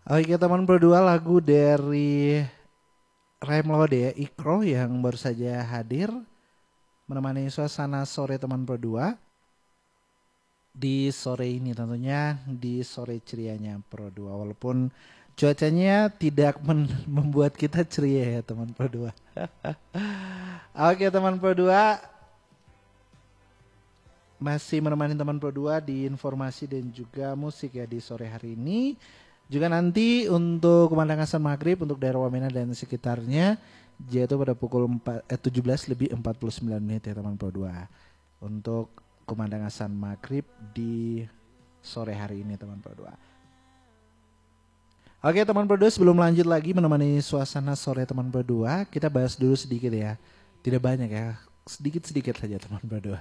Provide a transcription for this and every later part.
Oke teman berdua, lagu dari Raimlode Ikro yang baru saja hadir menemani suasana sore teman berdua di sore ini, tentunya di sore cerianya Pro 2, walaupun cuacanya tidak membuat kita ceria ya teman Pro 2. Oke teman Pro 2, masih menemani teman Pro 2 di informasi dan juga musik ya di sore hari ini. Juga nanti untuk kumandang azan maghrib untuk daerah Wamena dan sekitarnya yaitu pada pukul 17 lebih 49 menit ya teman Pro 2. Untuk kumandang azan maghrib di sore hari ini teman Pro 2. Oke teman Pro 2, sebelum lanjut lagi menemani suasana sore teman Pro 2, kita bahas dulu sedikit ya. Tidak banyak ya, sedikit-sedikit saja teman Pro 2.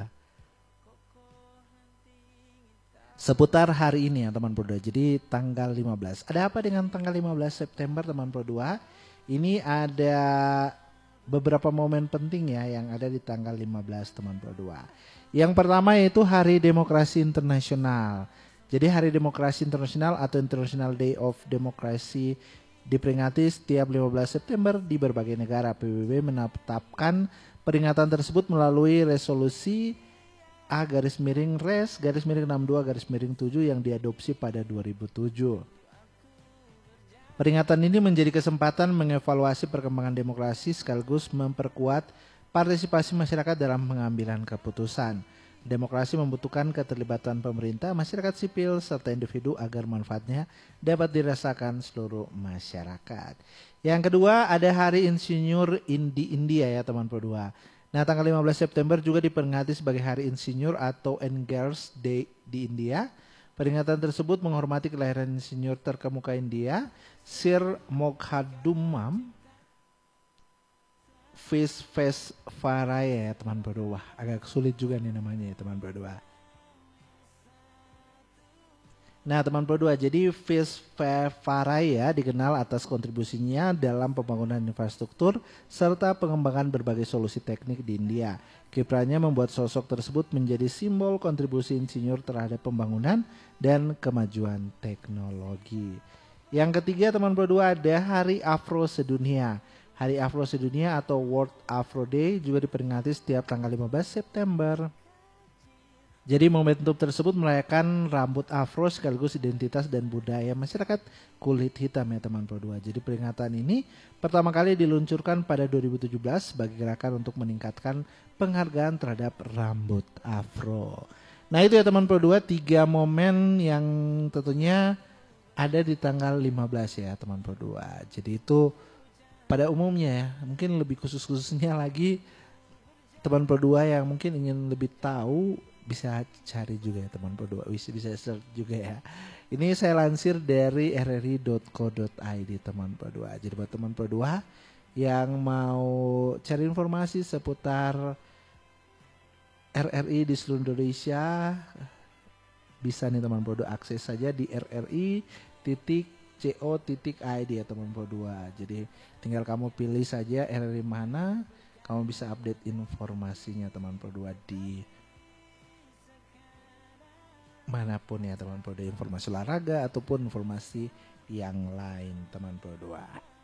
Seputar hari ini ya teman Pro 2. Jadi tanggal 15. Ada apa dengan tanggal 15 September teman Pro 2? Ini ada beberapa momen penting ya yang ada di tanggal 15 teman Pro 2. Yang pertama yaitu Hari Demokrasi Internasional. Jadi Hari Demokrasi Internasional atau International Day of Democracy diperingati setiap 15 September di berbagai negara. PBB menetapkan peringatan tersebut melalui resolusi A/Res/62/7 yang diadopsi pada 2007. Peringatan ini menjadi kesempatan mengevaluasi perkembangan demokrasi sekaligus memperkuat partisipasi masyarakat dalam pengambilan keputusan. Demokrasi membutuhkan keterlibatan pemerintah, masyarakat sipil, serta individu agar manfaatnya dapat dirasakan seluruh masyarakat. Yang kedua ada Hari Insinyur di India ya teman Pro 2. Nah, tanggal 15 September juga diperingati sebagai Hari Insinyur atau Engineers Day di India. Peringatan tersebut menghormati kelahiran insinyur terkemuka India, Sir Moghadumam Visvesvaraya ya teman berdua. Agak sulit juga nih namanya ya teman berdua. Nah teman Pro 2, jadi Visvesvaraya dikenal atas kontribusinya dalam pembangunan infrastruktur serta pengembangan berbagai solusi teknik di India. Kiprahnya membuat sosok tersebut menjadi simbol kontribusi insinyur terhadap pembangunan dan kemajuan teknologi. Yang ketiga teman Pro 2 ada Hari Afro Sedunia. Hari Afro Sedunia atau World Afro Day juga diperingati setiap tanggal 15 September. Jadi momentum tersebut merayakan rambut afro sekaligus identitas dan budaya masyarakat kulit hitam ya teman Pro 2. Jadi peringatan ini pertama kali diluncurkan pada 2017 sebagai gerakan untuk meningkatkan penghargaan terhadap rambut afro. Nah itu ya teman Pro 2, 3 momen yang tentunya ada di tanggal 15 ya teman Pro 2. Jadi itu pada umumnya ya, mungkin lebih khusus-khususnya lagi teman Pro 2 yang mungkin ingin lebih tahu bisa cari juga ya teman Pro 2, bisa search juga ya. Ini saya lansir dari rri.co.id teman Pro 2. Jadi buat teman Pro 2 yang mau cari informasi seputar RRI di seluruh Indonesia, bisa nih teman Pro 2 akses saja di rri.co.id ya teman Pro 2. Jadi tinggal kamu pilih saja RRI mana, kamu bisa update informasinya teman Pro 2 di manapun ya teman Pro 2, informasi olahraga ataupun informasi yang lain teman Pro 2.